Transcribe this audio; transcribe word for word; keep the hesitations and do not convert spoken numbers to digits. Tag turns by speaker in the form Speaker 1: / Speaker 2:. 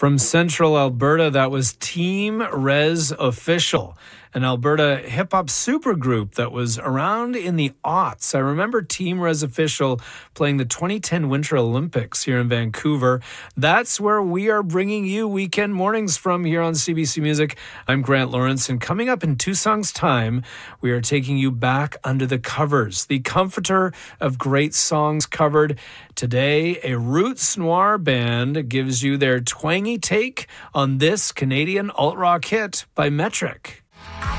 Speaker 1: From Central Alberta, that was Team Res Official, an Alberta hip-hop supergroup that was around in the aughts. I remember Team Res Official playing the twenty ten Winter Olympics here in Vancouver. That's where we are bringing you weekend mornings from here on C B C Music. I'm Grant Lawrence, and coming up in two songs' time, we are taking you back under the covers, the comforter of great songs covered. Today, a roots noir band gives you their twangy take on this Canadian alt-rock hit by Metric.